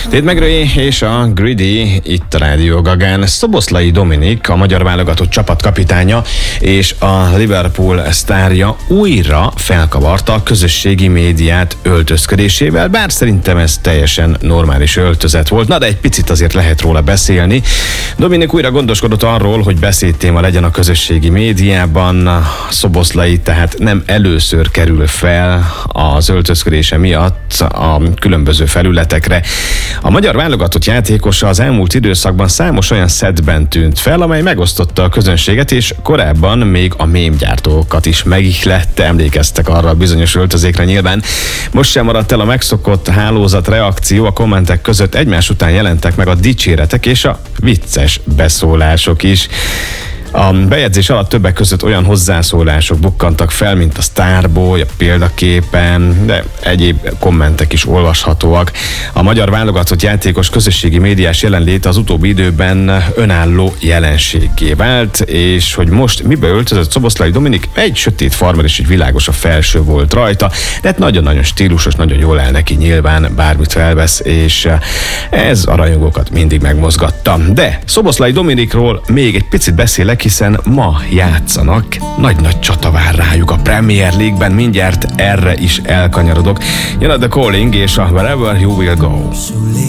Ted McRae és a Greedy itt a Rádió Gagán. Szoboszlai Dominik, a magyar válogatott csapatkapitánya és a Liverpool sztárja újra felkavarta a közösségi médiát öltözködésével, bár szerintem ez teljesen normális öltözet volt. Na de egy picit azért lehet róla beszélni. Dominik újra gondoskodott arról, hogy beszédtéma legyen a közösségi médiában. Szoboszlai tehát nem először kerül fel az öltözködése miatt a különböző felületekre. A magyar válogatott játékosa az elmúlt időszakban számos olyan szettben tűnt fel, amely megosztotta a közönséget, és korábban még a mémgyártókat is megihlette, emlékeztek arra a bizonyos öltözékre nyilván. Most sem maradt el a megszokott hálózat reakció, a kommentek között egymás után jelentek meg a dicséretek és a vicces beszólások is. A bejegyzés alatt többek között olyan hozzászólások bukkantak fel, mint a Starboy, a példaképen, de egyéb kommentek is olvashatóak. A magyar válogatott játékos közösségi médiás jelenléte az utóbbi időben önálló jelenséggé vált, és hogy most mibe öltözött Szoboszlai Dominik, egy sötét farmer és egy világos a felső volt rajta, de hát nagyon-nagyon stílusos, nagyon jól áll neki nyilván, bármit felvesz, és ez a rajongókat mindig megmozgatta. De Szoboszlai Dominikról még egy picit beszélek, hiszen ma játszanak, nagy-nagy csata vár rájuk a Premier League-ben, mindjárt erre is elkanyarodok. Jön a The Calling és a Wherever You Will Go.